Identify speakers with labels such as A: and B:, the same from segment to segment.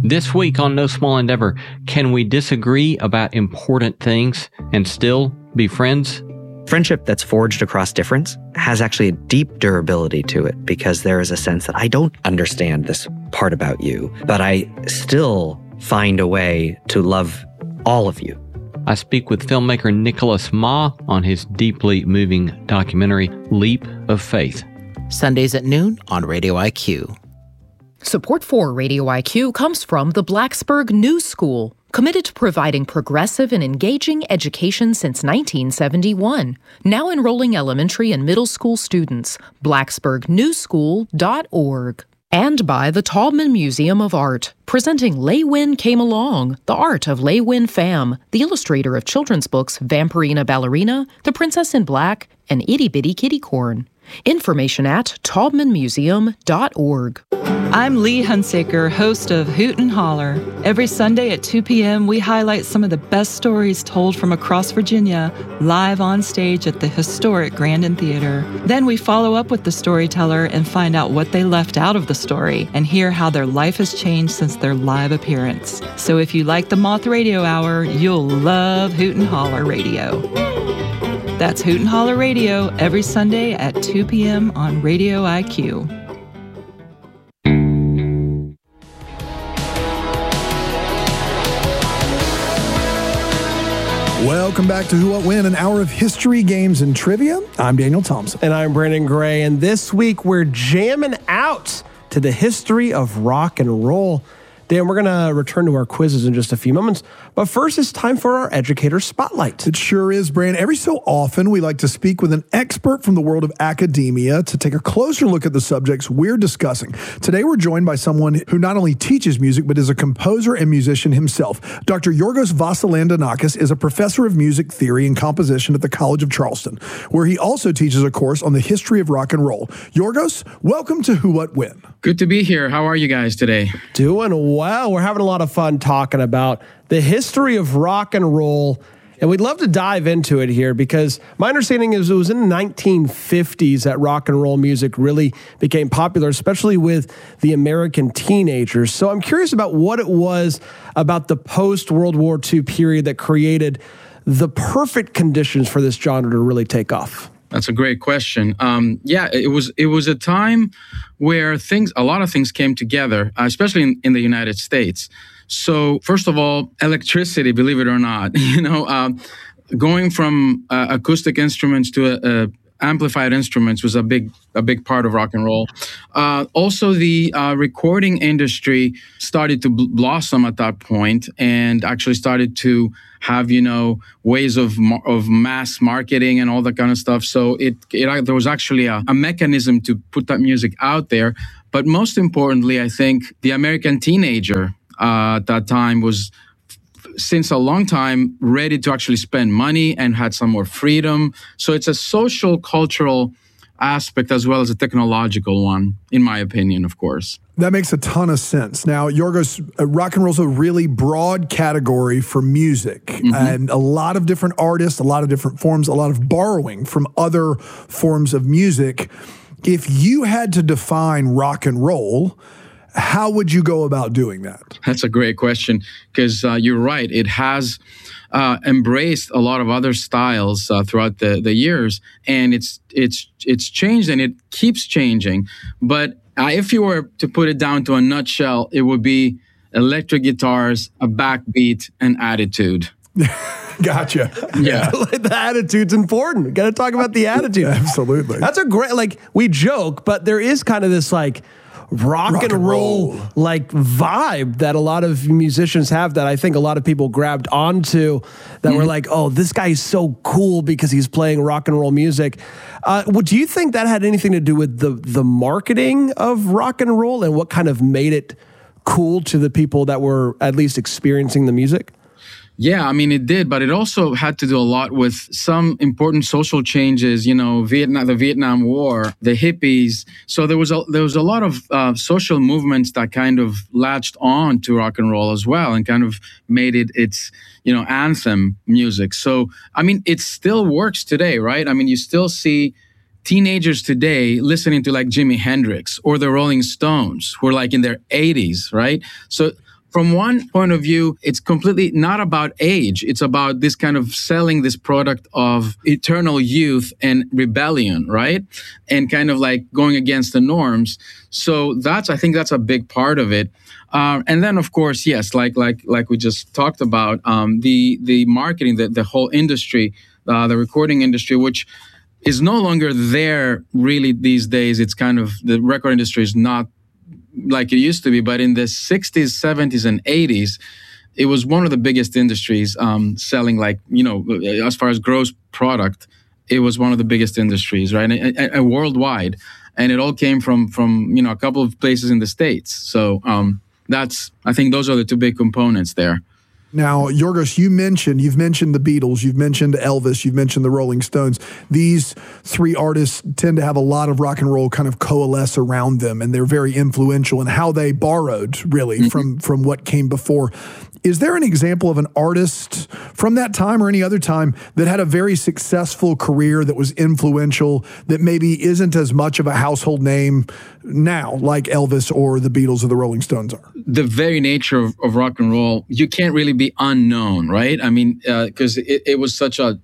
A: This week on No Small Endeavor, can we disagree about important things and still be friends?
B: Friendship that's forged across difference has actually a deep durability to it because there is a sense that I don't understand this part about you, but I still find a way to love all of you.
A: I speak with filmmaker Nicholas Ma on his deeply moving documentary, Leap of Faith.
C: Sundays at noon on Radio IQ.
D: Support for Radio IQ comes from the Blacksburg New School, committed to providing progressive and engaging education since 1971. Now enrolling elementary and middle school students. blacksburgnewschool.org. And by the Taubman Museum of Art, presenting Lei Win Came Along, the art of Lei Win Pham, the illustrator of children's books Vampirina Ballerina, The Princess in Black, and Itty Bitty Kitty Corn. Information at taubmanmuseum.org.
E: I'm Lee Hunsaker, host of Hoot and Holler. Every Sunday at 2 p.m., we highlight some of the best stories told from across Virginia, live on stage at the historic Grandin Theater. Then we follow up with the storyteller and find out what they left out of the story and hear how their life has changed since their live appearance. So if you like the Moth Radio Hour, you'll love Hoot and Holler Radio. That's Hoot and Holler Radio every Sunday at 2 p.m. on Radio IQ.
F: Welcome back to Who What When, an hour of history, games, and trivia. I'm Daniel Thompson.
G: And I'm Brandon Gray. And this week we're jamming out to the history of rock and roll. Dan, we're going to return to our quizzes in just a few moments. But first, it's time for our Educator Spotlight.
F: It sure is, Brand. Every so often, we like to speak with an expert from the world of academia to take a closer look at the subjects we're discussing. Today, we're joined by someone who not only teaches music, but is a composer and musician himself. Dr. Yorgos Vassilandonakis is a professor of music theory and composition at the College of Charleston, where he also teaches a course on the history of rock and roll. Yorgos, welcome to Who What When.
H: Good to be here. How are you guys today?
G: Doing well. We're having a lot of fun talking about the history of rock and roll, and we'd love to dive into it here because my understanding is it was in the 1950s that rock and roll music really became popular, especially with the American teenagers. So I'm curious about what it was about the post-World War II period that created the perfect conditions for this genre to really take off.
H: That's a great question. It was a time where a lot of things came together, especially in the United States. So first of all, electricity, believe it or not, going from acoustic instruments to amplified instruments was a big part of rock and roll. Also, the recording industry started to blossom at that point and actually started to have, ways of mass marketing and all that kind of stuff. So there was actually a mechanism to put that music out there. But most importantly, I think the American teenager at that time was, since a long time, ready to actually spend money and had some more freedom. So it's a social, cultural aspect as well as a technological one, in my opinion, of course.
F: That makes a ton of sense. Now, Yorgos, rock and roll is a really broad category for music, and a lot of different artists, a lot of different forms, a lot of borrowing from other forms of music. If you had to define rock and roll, how would you go about doing that?
H: That's a great question because you're right. It has embraced a lot of other styles throughout the years, and it's changed and it keeps changing. But if you were to put it down to a nutshell, it would be electric guitars, a backbeat, and attitude.
F: Gotcha.
H: Yeah.
G: The attitude's important. We got to talk about the attitude.
F: Absolutely.
G: That's a great, we joke, but there is kind of this rock and roll vibe that a lot of musicians have that I think a lot of people grabbed onto that were like, oh, this guy is so cool because he's playing rock and roll music. Do you think that had anything to do with the marketing of rock and roll and what kind of made it cool to the people that were at least experiencing the music?
H: Yeah, I mean, it did, but it also had to do a lot with some important social changes, the Vietnam War, the hippies. So there was a lot of social movements that kind of latched on to rock and roll as well and kind of made it its, anthem music. So, I mean, it still works today, right? I mean, you still see teenagers today listening to like Jimi Hendrix or the Rolling Stones who are like in their 80s, right? So from one point of view, it's completely not about age. It's about this kind of selling this product of eternal youth and rebellion, right? And kind of like going against the norms. So I think that's a big part of it. And then, of course, yes, like we just talked about, the marketing, the whole industry, the recording industry, which is no longer there really these days. It's kind of, the record industry is not like it used to be, but in the 60s, 70s, and 80s, it was one of the biggest industries selling, like, as far as gross product, it was one of the biggest industries, right? And worldwide. And it all came from a couple of places in the States. So I think those are the two big components there.
F: Now, Yorgos, you've mentioned the Beatles, you've mentioned Elvis, you've mentioned the Rolling Stones. These three artists tend to have a lot of rock and roll kind of coalesce around them, and they're very influential in how they borrowed, really, from what came before. Is there an example of an artist from that time or any other time that had a very successful career that was influential, that maybe isn't as much of a household name now, like Elvis or the Beatles or the Rolling Stones are?
H: The very nature of rock and roll, you can't really be unknown, right? I mean, because it was such a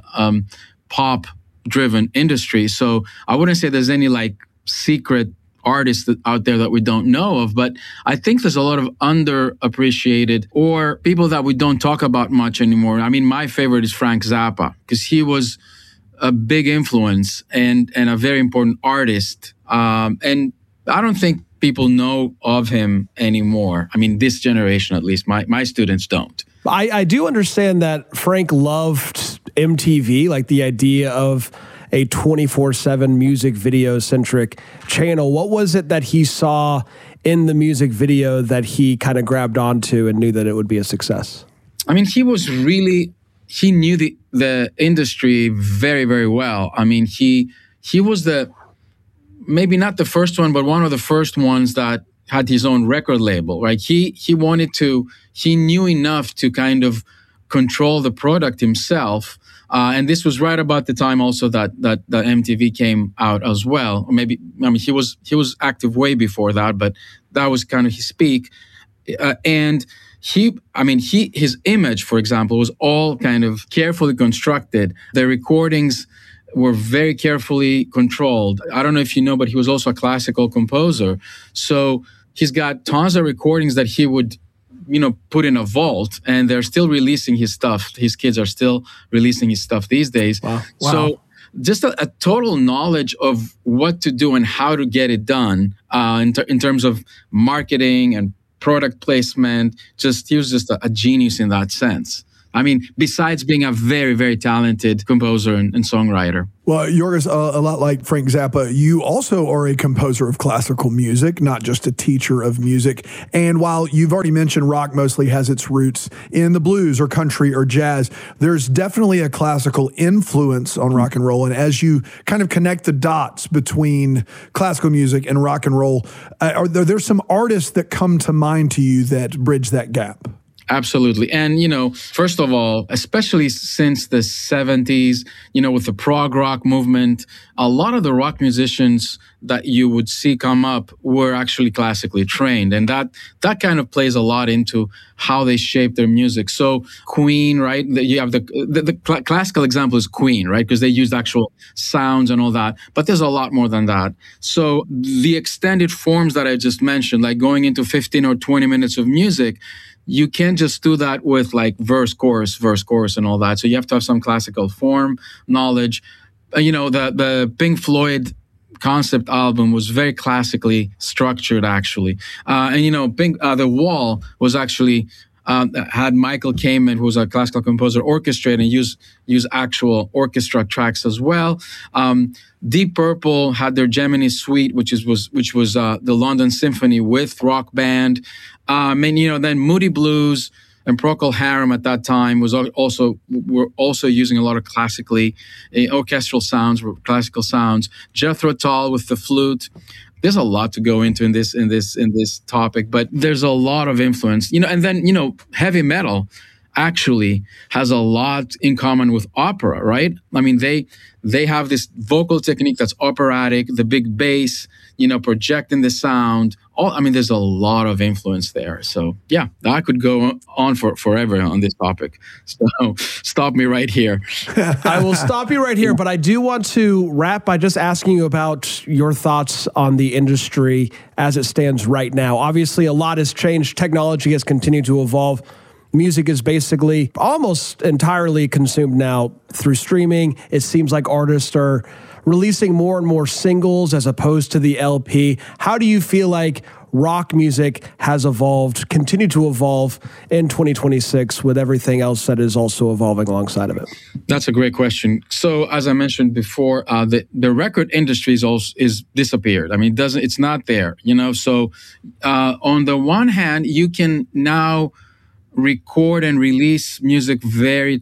H: pop-driven industry. So I wouldn't say there's any like secret artists out there that we don't know of, but I think there's a lot of underappreciated or people that we don't talk about much anymore. I mean, my favorite is Frank Zappa, because he was a big influence and a very important artist. And I don't think people know of him anymore. I mean, this generation, at least, my students don't.
G: I do understand that Frank loved MTV, like the idea of a 24/7 music video centric channel. What was it that he saw in the music video that he kind of grabbed onto and knew that it would be a success?
H: I mean, he knew the industry very, very well. I mean, he was maybe not the first one, but one of the first ones that had his own record label, right? He knew enough to kind of control the product himself. And this was right about the time also that MTV came out as well. Or maybe, I mean, he was active way before that, but that was kind of his peak. And his image, for example, was all kind of carefully constructed. The recordings were very carefully controlled. I don't know if you know, but he was also a classical composer. So he's got tons of recordings that he would put in a vault, and they're still releasing his stuff. His kids are still releasing his stuff these days. Wow. So just a total knowledge of what to do and how to get it done in terms of marketing and product placement. He was just a genius in that sense. I mean, besides being a very, very talented composer and songwriter.
F: Well, Yorgos, a lot like Frank Zappa, you also are a composer of classical music, not just a teacher of music. And while you've already mentioned rock mostly has its roots in the blues or country or jazz, there's definitely a classical influence on rock and roll. And as you kind of connect the dots between classical music and rock and roll, are there some artists that come to mind to you that bridge that gap?
H: Absolutely. And, first of all, especially since the 70s, with the prog rock movement, a lot of the rock musicians that you would see come up were actually classically trained. And that kind of plays a lot into how they shape their music. So Queen, right? You have the classical example is Queen, right? Because they used actual sounds and all that. But there's a lot more than that. So the extended forms that I just mentioned, like going into 15 or 20 minutes of music, you can't just do that with like verse, chorus, and all that. So you have to have some classical form knowledge. The Pink Floyd concept album was very classically structured, actually. The Wall was actually had Michael Kamen, who was a classical composer, orchestrate and use actual orchestra tracks as well. Deep Purple had their Gemini Suite, which was the London Symphony with rock band. Then Moody Blues and Procol Harum at that time were also using a lot of classically orchestral sounds, classical sounds. Jethro Tull with the flute. There's a lot to go into in this topic, but there's a lot of influence. And then heavy metal actually has a lot in common with opera, right? I mean, they have this vocal technique that's operatic, the big bass, projecting the sound, there's a lot of influence there. So yeah, I could go on for forever on this topic. So stop me right here.
G: I will stop you right here, but I do want to wrap by just asking you about your thoughts on the industry as it stands right now. Obviously, a lot has changed. Technology has continued to evolve. Music is basically almost entirely consumed now through streaming. It seems like artists are releasing more and more singles as opposed to the LP. How do you feel like rock music has evolved, continued to evolve in 2026 with everything else that is also evolving alongside of it?
H: That's a great question. So as I mentioned before, the record industry is disappeared. I mean, it's not there, So on the one hand, you can now record and release music very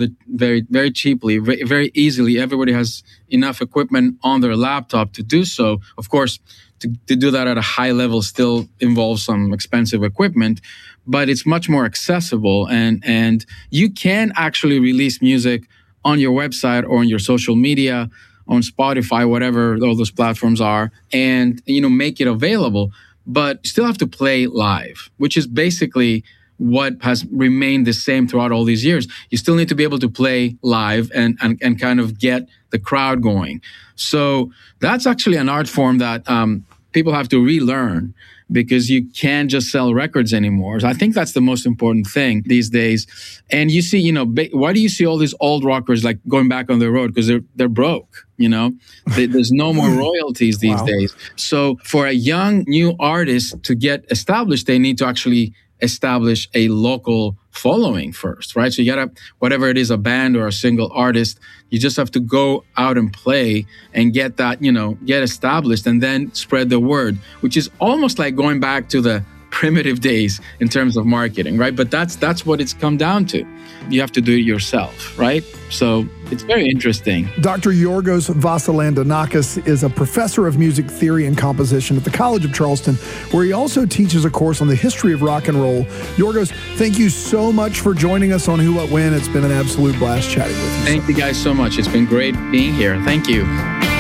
H: cheaply, very easily. Everybody has enough equipment on their laptop to do so. Of course, to do that at a high level still involves some expensive equipment, but it's much more accessible. And you can actually release music on your website or on your social media, on Spotify, whatever all those platforms are, and make it available. But you still have to play live, which is basically what has remained the same throughout all these years. You still need to be able to play live and kind of get the crowd going. So that's actually an art form that people have to relearn, because you can't just sell records anymore. So I think that's the most important thing these days. And you see, why do you see all these old rockers like going back on the road? Because they're broke, There's no more royalties these days. So for a young, new artist to get established, they need to actually establish a local following first, right? So you gotta, whatever it is, a band or a single artist, you just have to go out and play and get that, get established and then spread the word, which is almost like going back to the primitive days in terms of marketing, right? But that's what it's come down to. You have to do it yourself, right? So it's very interesting.
F: Dr. Yorgos Vasilandonakis is a professor of music theory and composition at the College of Charleston, where he also teaches a course on the history of rock and roll. Yorgos, thank you so much for joining us on Who, What, When. It's been an absolute blast chatting with you.
H: Thank you guys so much. It's been great being here. Thank you.